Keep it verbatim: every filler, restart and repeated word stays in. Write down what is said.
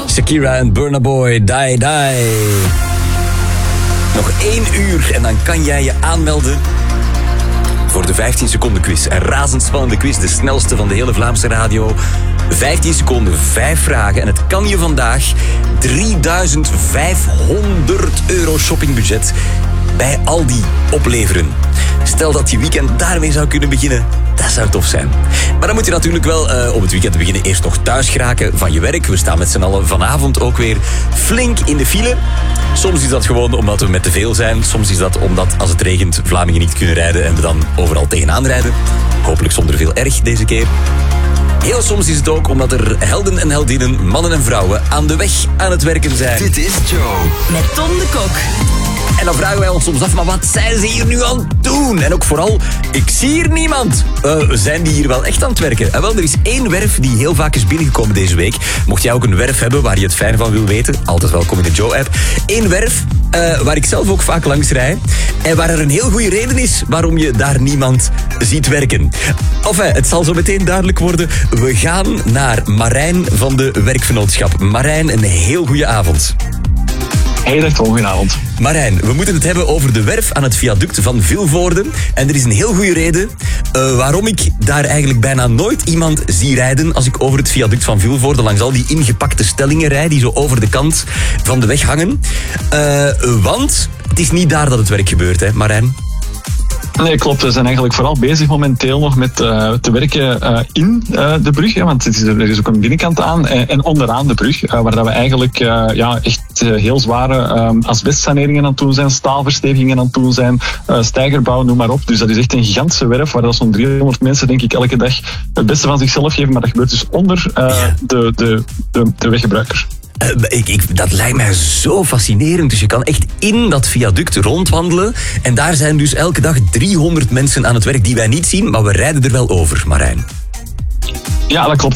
Shakira en Burna Boy, Die Die. Nog één uur en dan kan jij je aanmelden voor de vijftien seconden quiz. Een razendspannende quiz, de snelste van de hele Vlaamse radio. vijftien seconden, vijf vragen. En het kan je vandaag drieduizend vijfhonderd euro shoppingbudget bij Aldi opleveren. Stel dat je weekend daarmee zou kunnen beginnen. Dat zou tof zijn. Maar dan moet je natuurlijk wel uh, om het weekend te beginnen eerst nog thuis geraken van je werk. We staan met z'n allen vanavond ook weer flink in de file. Soms is dat gewoon omdat we met te veel zijn. Soms is dat omdat als het regent Vlamingen niet kunnen rijden en we dan overal tegenaan rijden. Hopelijk zonder veel erg deze keer. Heel soms is het ook omdat er helden en heldinnen, mannen en vrouwen aan de weg aan het werken zijn. Dit is Joe. Met Tom de Kok. En dan vragen wij ons soms af, maar wat zijn ze hier nu aan het doen? En ook vooral, ik zie hier niemand. Uh, zijn die hier wel echt aan het werken? En wel, er is één werf die heel vaak is binnengekomen deze week. Mocht jij ook een werf hebben waar je het fijn van wil weten, altijd welkom in de Joe-app. Eén werf uh, waar ik zelf ook vaak langs rijd. En waar er een heel goede reden is waarom je daar niemand ziet werken. Enfin, het zal zo meteen duidelijk worden. We gaan naar Marijn van de Werkvernootschap. Marijn, een heel goede avond. Hey, dag Tom, goedenavond. Marijn, we moeten het hebben over de werf aan het viaduct van Vilvoorde. En er is een heel goede reden uh, waarom ik daar eigenlijk bijna nooit iemand zie rijden als ik over het viaduct van Vilvoorde langs al die ingepakte stellingen rijd die zo over de kant van de weg hangen. Uh, want het is niet daar dat het werk gebeurt, hè, Marijn? Nee, klopt. We zijn eigenlijk vooral bezig momenteel nog met uh, te werken uh, in uh, de brug. Hè, want het is, er is ook een binnenkant aan en, en onderaan de brug. Uh, waar dat we eigenlijk uh, ja, echt uh, heel zware um, asbestsaneringen aan het doen zijn, staalverstevigingen aan het doen zijn, uh, steigerbouw, noem maar op. Dus dat is echt een gigantische werf waar dat zo'n driehonderd mensen denk ik elke dag het beste van zichzelf geven. Maar dat gebeurt dus onder uh, de, de, de, de weggebruiker. Uh, ik, ik, dat lijkt mij zo fascinerend. Dus je kan echt in dat viaduct rondwandelen. En daar zijn dus elke dag driehonderd mensen aan het werk die wij niet zien. Maar we rijden er wel over, Marijn. Ja, dat klopt.